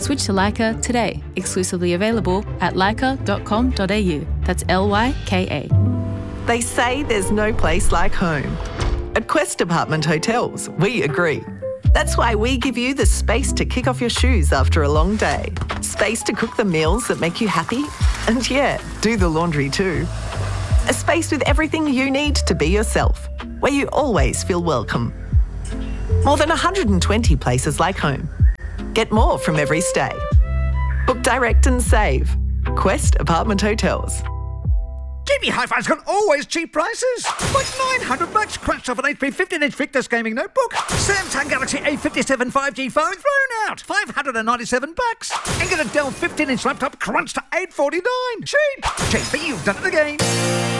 Switch to Leica today. Exclusively available at leica.com.au. That's LYKA. They say there's no place like home. At Quest Apartment Hotels, we agree. That's why we give you the space to kick off your shoes after a long day. Space to cook the meals that make you happy. And yeah, do the laundry too. A space with everything you need to be yourself, where you always feel welcome. More than 120 places like home. Get more from every stay. Book direct and save. Quest Apartment Hotels. GB Hi-Fi's got always cheap prices. Like $900 crunched off an HP 15-inch Victus gaming notebook. Samsung Galaxy A57 5G phone thrown out. $597. And get a Dell 15-inch laptop crunched to $849. Cheap. JP, you've done it again.